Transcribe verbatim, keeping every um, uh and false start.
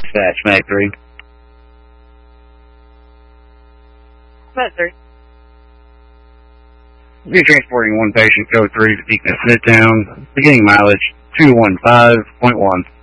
Dispatch, Mag three. Mag three. You're transporting one patient, code three, to Deaconess Midtown, beginning mileage two one five point one.